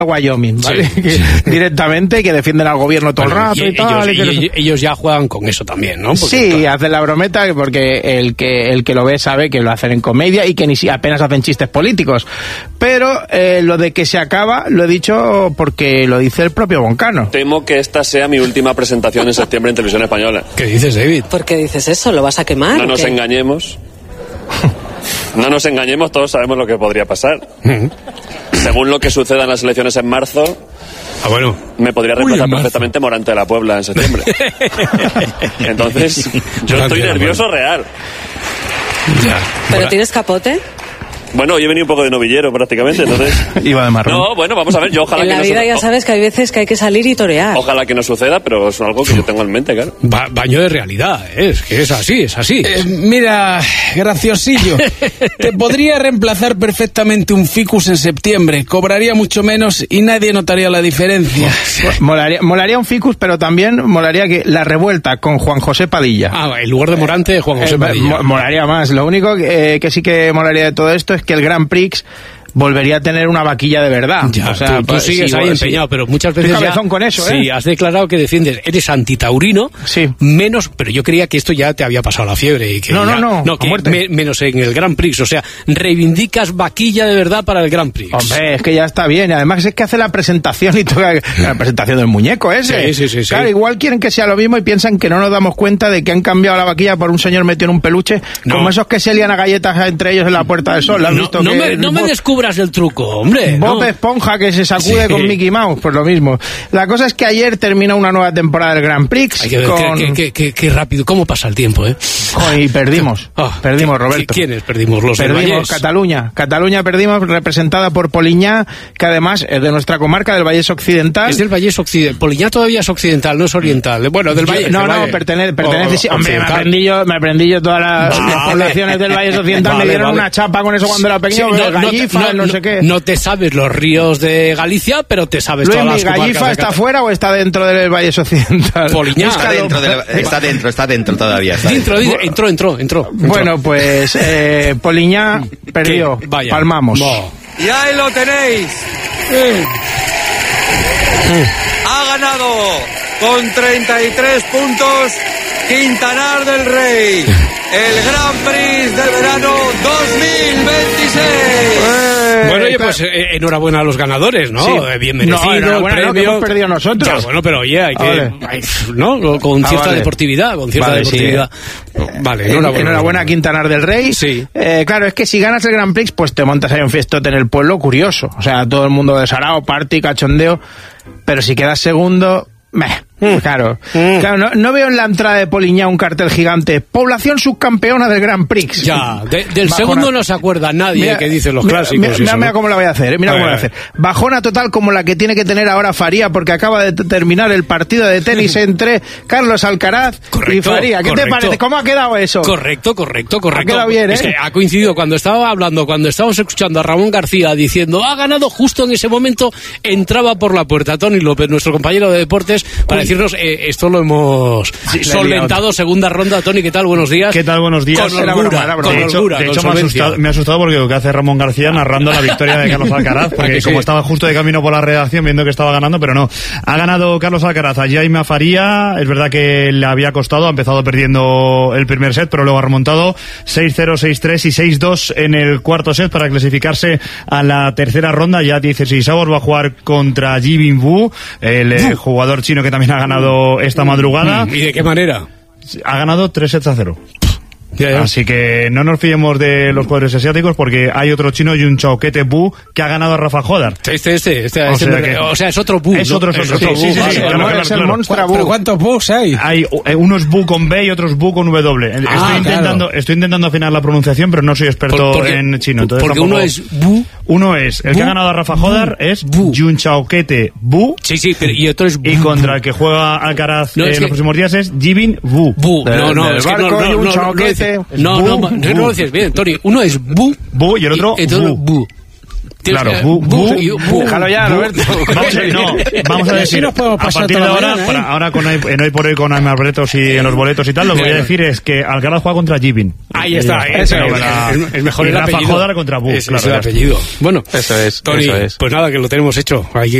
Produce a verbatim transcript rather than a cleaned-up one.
Wyoming, ¿vale? Sí, que, sí. Directamente, que defienden al gobierno todo Bueno, el rato y, y tal. ellos, y que y, no... ellos ya juegan con eso también, ¿no? Porque, sí, claro, hacen la brometa porque el que el que lo ve sabe que lo hacen en comedia y que ni si apenas hacen chistes políticos. Pero eh, lo de que se acaba lo he dicho porque lo dice el propio Boncano. Temo que esta sea mi última presentación en septiembre en Televisión Española. ¿qué dices, David? ¿Por qué dices eso? ¿Lo vas a quemar? No o nos qué? engañemos. No nos engañemos, todos sabemos lo que podría pasar. Según lo que suceda en las elecciones en marzo, Ah, bueno. me podría Uy, reemplazar en marzo. perfectamente Morante de la Puebla en septiembre. Entonces, yo Morante estoy de la nervioso real. Ya. ¿Pero Bueno, tienes capote? Bueno, hoy he venido un poco de novillero prácticamente, entonces... Iba de marrón. No, bueno, vamos a ver, yo ojalá En que la no vida su- ya sabes que hay veces que hay que salir y torear. Ojalá que no suceda, pero es algo que yo tengo en mente, claro. ba- baño de realidad, ¿eh? Es que es así, es así. Eh, mira, graciosillo, te podría reemplazar perfectamente un ficus en septiembre, cobraría mucho menos y nadie notaría la diferencia. Molaría, molaría un ficus, pero también molaría que la revuelta con Juan José Padilla. Ah, en lugar de Morante, Juan José Eh, Padilla. mo- molaría más. Lo único que, eh, que sí que molaría de todo esto es que el Grand Prix volvería a tener una vaquilla de verdad. Ya, o sea, tú, tú pues, sigues sí, ahí bueno, sí. empeñado, pero muchas Estoy veces cabezón ya... con eso, Sí, ¿eh? has declarado que defiendes, eres antitaurino, Sí. menos, pero yo creía que esto ya te había pasado la fiebre. Y que No, no, ya- no, a que muerte. me- menos en el Grand Prix, o sea, reivindicas vaquilla de verdad para el Grand Prix. Hombre, es que ya está bien. Y además es que hace la presentación y toca la presentación del muñeco ese. Sí, sí, sí, sí. Claro, igual quieren que sea lo mismo y piensan que no nos damos cuenta de que han cambiado la vaquilla por un señor metido en un peluche, No. como esos que se lían a galletas entre ellos en la Puerta del Sol. ¿Lo has No, visto? no que me, no me Bob- descubras el truco, hombre. Bob no. Esponja que se sacude Sí. con Mickey Mouse, pues lo mismo. La cosa es que ayer terminó una nueva temporada del Grand Prix Hay que ver con... qué, qué- qué- qué rápido, cómo pasa el tiempo, ¿eh? Joder, y perdimos. Ah, perdimos, ¿qui- Roberto. ¿Quiénes perdimos? Los del Perdimos Vallés. Cataluña. Cataluña perdimos, representada por Poliñá, que además es de nuestra comarca, del Vallés Occidental. Es del Vallés Occidental. Poliñá todavía es occidental, no es oriental. Bueno, del Valle. No, del no, Valle. pertenece, pertenece O- sí. Hombre, me occidental. aprendí yo, me aprendí yo todas las, Vale. las poblaciones del Valle Occidental, Vale, me dieron vale. una chapa con eso cuando era pequeño, Sí, no, no te- Gallifa, no, no- sé qué. No te sabes los ríos de Galicia, pero te sabes Luis, todas ¿mi las comarcas Gallifa de está Cata- fuera o está dentro del Valle Occidental? Poliñá. Está Búscalo. dentro, del- está dentro, está dentro todavía. Está Dentro, dentro. di- entró, entró, entró. entró. Bueno, pues eh, Poliñá perdió, ¿Qué? Vaya. palmamos. Bo. Y ahí lo tenéis. Ha ganado con treinta y tres puntos Quintanar del Rey, el Grand Prix del verano dos mil veintiséis. Eh, Bueno, oye, claro. pues eh, enhorabuena a los ganadores, ¿no? Sí. Eh, Bien merecido, No, enhorabuena, no, que premio. hemos perdido nosotros. Ya, bueno, pero oye, hay que... Vale. hay- ¿no? Con Ah, cierta vale. deportividad, con cierta Vale, sí. deportividad. Vale, Eh, enhorabuena. Enhorabuena a Quintanar del Rey. Sí. Eh, claro, es que si ganas el Grand Prix, pues te montas ahí un fiestote en el pueblo curioso. O sea, todo el mundo de sarao, party, cachondeo. Pero si quedas segundo, meh, claro. Claro, no, no veo en la entrada de Poliñá un cartel gigante. Población subcampeona del Grand Prix. Ya, de- del Bajona. segundo no se acuerda nadie Mira, que dice los mira, clásicos. Mira, y mira, eso, mira ¿no? cómo la voy a hacer, eh, mira A cómo la ver, voy a hacer. Bajona total como la que tiene que tener ahora Faría, porque acaba de t- terminar el partido de tenis entre Carlos Alcaraz y Correcto, Faría. ¿Qué correcto. te parece? ¿Cómo ha quedado eso? Correcto, correcto, correcto. Ha quedado bien, ¿eh? Es que ha coincidido cuando estaba hablando, cuando estábamos escuchando a Ramón García diciendo ha ganado, justo en ese momento entraba por la puerta Tony López, nuestro compañero de deportes, para decirnos eh, esto lo hemos Sí, le he solventado, liado. segunda ronda. Tony, ¿qué tal? Buenos días. ¿Qué tal? Buenos días. Con Era holgura, broma, era broma. con De hecho, holgura, de con hecho me, ha solvencia. asustado, me ha asustado porque lo que hace Ramón García narrando la victoria de Carlos Alcaraz, ¿A porque que sí? como estaba justo de camino por la redacción viendo que estaba ganando, pero no. Ha ganado Carlos Alcaraz a Jaime Faría, es verdad que le había costado, ha empezado perdiendo el primer set, pero luego ha remontado seis cero, seis tres y seis dos en el cuarto set para clasificarse a la tercera ronda, ya dieciseisavos, va a jugar contra Jibin Wu, el eh, jugador chino que también ha ganado esta madrugada. ¿Y de qué manera? Ha ganado tres sets a cero. Ya, ya. Así que no nos fiemos de los jugadores asiáticos porque hay otro chino, Yun Chaoquete Bu, que ha ganado a Rafa Jodar. Este, este, este, O este sea me- que- o sea, es otro Bu. Es ¿no? otro, es otro, Bu, sí, sí, sí, vale, sí, vale, claro, vale. Es el claro. monstruo ¿Pero Bu. cuántos bugs hay? Hay eh, unos Bu con B y otros Bu con W. Estoy, Ah, intentando, claro. estoy intentando afinar la pronunciación, pero no soy experto Por- porque- en chino. Entonces porque tampoco- uno es Bu. Uno es el Bu, que ha ganado a Rafa Jodar, es Bu. Yun Chaoquete Bu. Sí, sí, pero, y otro es Bu. Y contra el que juega Alcaraz No, eh, es en que- los próximos días es Jibin Wu. Bu. Del- No, no, del es que no, barco no, y un no, no, no, chaoquete. no, no, Bu, no, no, Bu. lo dices bien, Tony. Uno es Bu. Bu y el otro y, entonces, Bu. Bu. Tienes Claro, que- bu, bu, y- bu, Déjalo ya, bu. Roberto. Vamos a, no, vamos a Y así decir, nos podemos a pasar partir de toda la ahora, mañana, para- ¿eh? ahora con hoy, en hoy por hoy con Aymar Bretos y en los boletos y tal, lo que voy a Claro. decir es que Alcaraz juega contra Jibin. Ahí está, Y- ese pero es, la- es- es mejor y el Rafa apellido. Jodar contra Bu, Ese claro, es el ya está. apellido. Bueno, Eso es, Tony, eso es. pues nada, que lo tenemos hecho. Hay que